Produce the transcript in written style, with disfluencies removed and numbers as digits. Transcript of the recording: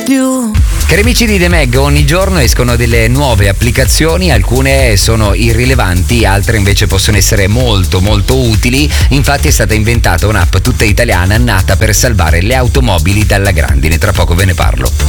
più. Cari amici di The Mag, ogni giorno escono delle nuove applicazioni, alcune sono irrilevanti, altre invece possono essere molto molto utili. Infatti è stata inventata un'app tutta italiana nata per salvare le automobili dalla grandine, tra poco ve ne parlo.